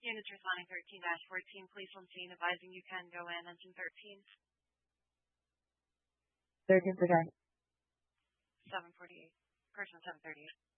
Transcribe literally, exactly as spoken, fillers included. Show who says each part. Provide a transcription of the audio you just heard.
Speaker 1: Units responding thirteen dash fourteen, police on scene advising you can go in. Engine thirteen.
Speaker 2: thirteen for guy.
Speaker 1: seven forty-eight. Person seven thirty-eight.